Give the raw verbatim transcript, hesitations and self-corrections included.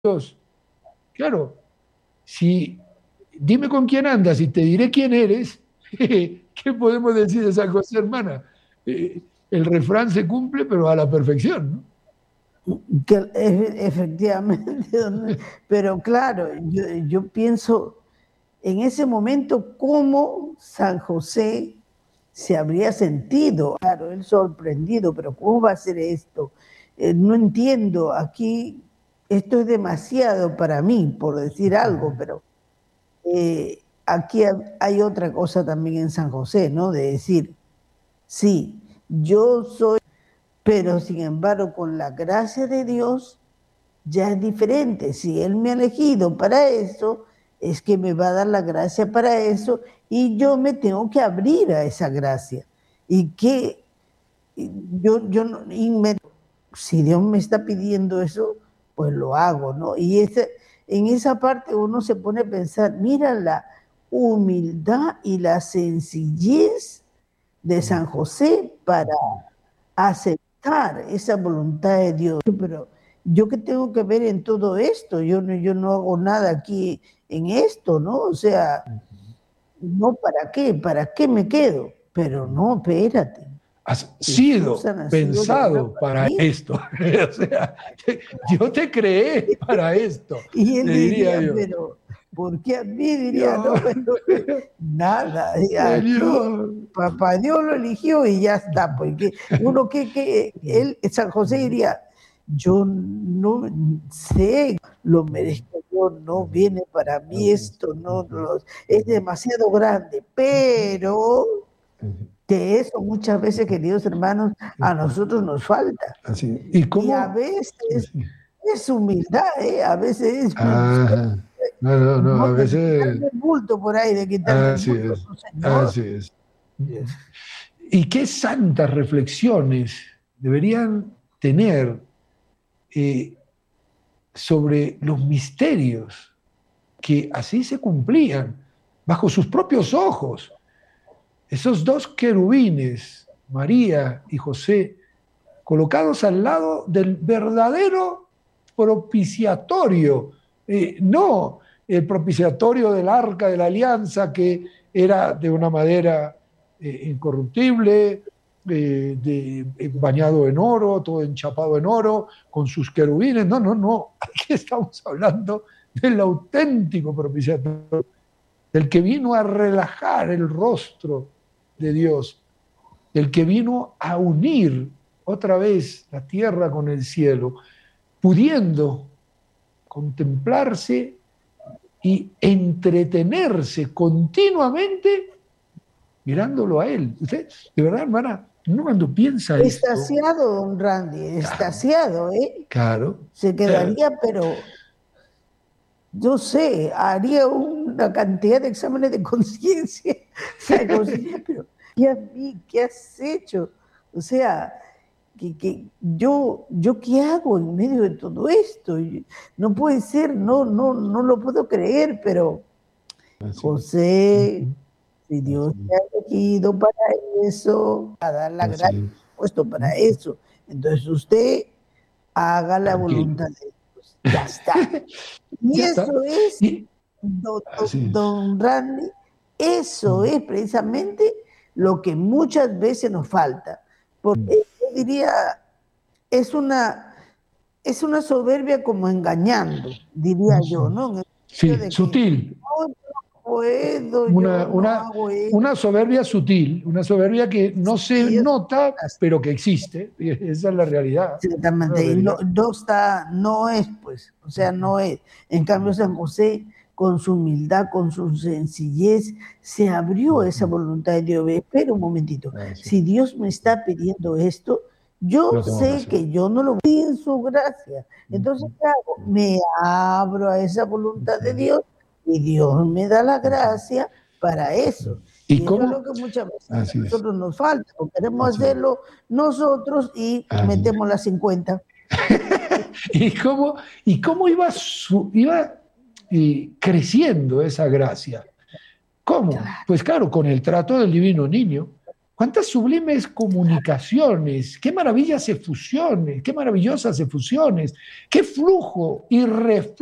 Dios. Claro, si dime con quién andas y te diré quién eres, ¿qué podemos decir de San José, hermana? Eh, el refrán se cumple, pero a la perfección, ¿no? Que, efectivamente, pero claro, yo, yo pienso en ese momento cómo San José se habría sentido, claro, él sorprendido, pero ¿cómo va a ser esto? Eh, no entiendo, aquí esto es demasiado para mí, por decir algo, pero eh, aquí hay otra cosa también en San José, ¿no? De decir, sí, yo soy, pero sin embargo, con la gracia de Dios ya es diferente. Si Él me ha elegido para eso, es que me va a dar la gracia para eso y yo me tengo que abrir a esa gracia. Y que yo, yo y me, si Dios me está pidiendo eso, pues lo hago, ¿no? Y ese, en esa parte uno se pone a pensar, mira la humildad y la sencillez de San José para aceptar esa voluntad de Dios. Pero yo qué tengo que ver en todo esto, yo no, yo no hago nada aquí en esto, ¿no? O sea, no, ¿para qué? ¿Para qué me quedo? Pero no, espérate. Has sido pensado para mí. esto. O sea, yo te creé para esto. Y él diría, diría, yo. pero ¿por qué a mí? Diría, no, pero, nada, aquí papá Dios lo eligió y ya está. Porque uno que, que él, San José diría, yo no sé, lo merezco yo, no viene para mí esto, no, no es demasiado grande, pero que eso muchas veces, queridos hermanos, a nosotros nos falta. Así. ¿Y, cómo? Y a veces es humildad, ¿eh? A veces es... Ajá. No, no, no, a veces... De el bulto por ahí, de quitarme así el bulto, es, no, señor. Así es. Y qué santas reflexiones deberían tener eh, sobre los misterios que así se cumplían bajo sus propios ojos. Esos dos querubines, María y José, colocados al lado del verdadero propiciatorio, eh, no el propiciatorio del arca de la alianza, que era de una madera eh, incorruptible, eh, de, eh, bañado en oro, todo enchapado en oro, con sus querubines. No, no, no. Aquí estamos hablando del auténtico propiciatorio, del que vino a relajar el rostro de Dios, del que vino a unir otra vez la tierra con el cielo, pudiendo contemplarse y entretenerse continuamente mirándolo a él. Usted, de verdad, hermana, uno cuando piensa esto... Estasiado, don Randy, estasiado, ¿eh? Claro. Se quedaría, claro. Pero yo sé, haría una cantidad de exámenes de conciencia, pero ¿qué a mí? ¿Qué has hecho? O sea, que, que yo, yo qué hago en medio de todo esto? No puede ser, no, no, no lo puedo creer, pero así José, si Dios te ha elegido para eso, a dar la gracia, puesto para eso, entonces usted haga la Tranquilo. Voluntad de Dios. Ya está. Y ya eso está. Es, y, don, don, don Randy, eso mm. es precisamente lo que muchas veces nos falta. Porque yo diría, es una, es una soberbia como engañando, diría sí. yo, ¿no? Sí, sutil. No, no puedo, una, yo una, no hago eso. Una soberbia sutil, una soberbia que no se sí, nota, pero que existe. Esa es la realidad. Exactamente. Y no, no está, no es, pues, o sea, no es. En cambio, San José, con su humildad, con su sencillez, se abrió esa voluntad de Dios. Espera un momentito. Ah, sí. Si Dios me está pidiendo esto, yo sé que yo no lo voy en su gracia. Entonces, ¿qué hago? Me abro a esa voluntad de Dios y Dios me da la gracia para eso. ¿Y, y cómo? Eso es lo que muchas veces a nosotros nos falta. Queremos Así. hacerlo nosotros y Así. metemos las cincuenta. ¿Y cómo, y cómo iba, su, iba y creciendo esa gracia? ¿Cómo? Claro. Pues claro, con el trato del divino niño. cuántas sublimes comunicaciones, qué maravillosas efusiones, qué maravillosas efusiones, qué flujo y reflujo